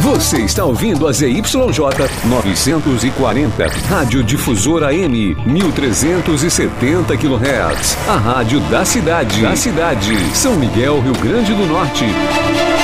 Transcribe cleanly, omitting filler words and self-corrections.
Você está ouvindo a ZYJ 940, Rádio Difusora AM, 1370 kHz. A rádio da cidade. São Miguel, Rio Grande do Norte.